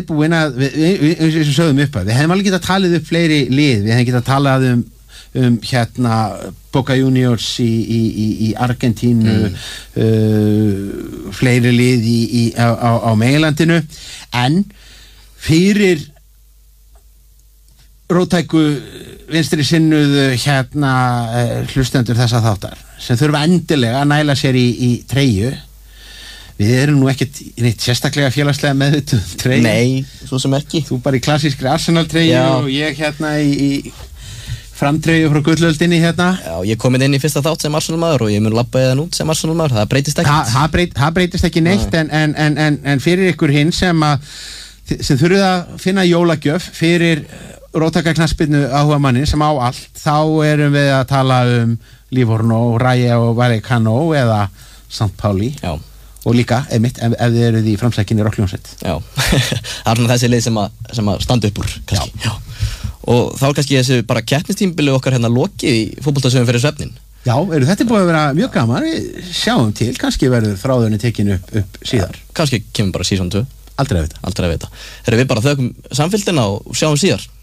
búin að við sögðum upp að við hefðum alveg getað talið upp fleiri lið, við hefðum getað talað hérna Boca Juniors í Argentínu, fleiri lið á Meginlandinu, en fyrir róttæku vinstri sinnuðu hérna hlustendur þessa þáttar sem þurfa endilega að næla sér í treyju. Við erum nú ekkert neitt sérstaklega félagslega meðvituð treyju. Nei, svo sem ekki. Þú bara í klassískri Arsenal treyju og ég hérna í framtreyju frá gullöldinni hérna. Já, ég kom inn í fyrsta þátt sem Arsenal maður og ég mun labba eðan út sem Arsenal maður, það breytist ekkert. Það breytist ekki neitt, en fyrir ykkur hinn sem þurfið að finna jólagjöf fyrir róttæka knattspyrnu áhuga manni sem á allt, þá erum við að tala Livorno, Raja og Vallecano eða St. Pauli. Já. Og líka, einmitt, ef þið eruð í framsækinni rockljónsveit. Já, það svona þessi lið sem að standa upp úr, kannski. Já. Og þá kannski þessi bara keppnistímabili okkar hérna lokið í fótboltasögum fyrir svefnin. Já, þetta búið að vera mjög gaman, við sjáum til, kannski verður þráðunni tekin upp síðar. Kannski kemur bara season 2. Aldrei að vita. Við bara þökkum samfylgdina og sjáum síðar.